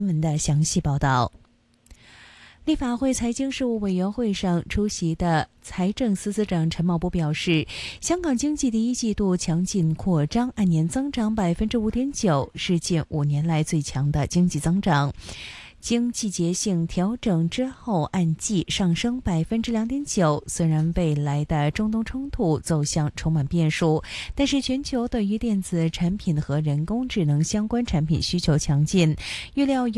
文的详细报道。立法会财经事务委员会上出席的财政司司长陈茂波表示，香港经济第一季度强劲扩张，按年增长 5.9%， 是近5年来最强的经济增长。经季节性调整之后，按季上升 2.9%。虽然未来的中东冲突走向充满变数，但是全球对于电子产品和人工智能相关产品需求强劲，预料有